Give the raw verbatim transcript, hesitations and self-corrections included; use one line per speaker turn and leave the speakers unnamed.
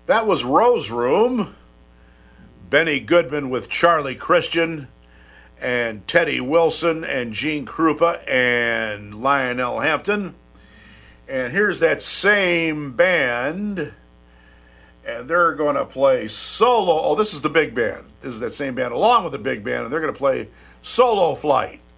That was Rose Room. Benny Goodman with Charlie Christian and Teddy Wilson and Gene Krupa and Lionel Hampton. And here's that same band, and they're going to play solo. Oh, this is the big band. This is that same band along with the big band, and they're going to play Solo Flight.